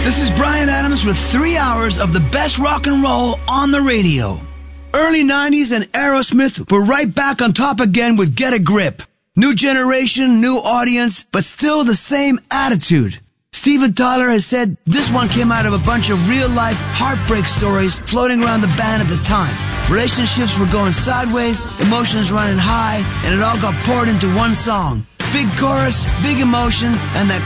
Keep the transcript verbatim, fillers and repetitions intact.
This is Bryan Adams with three hours of the best rock and roll on the radio. Early nineties and Aerosmith were right back on top again with Get a Grip. New generation, new audience, but still the same attitude. Steven Tyler has said this one came out of a bunch of real-life heartbreak stories floating around the band at the time. Relationships were going sideways, emotions running high, and it all got poured into one song. Big chorus, big emotion, and that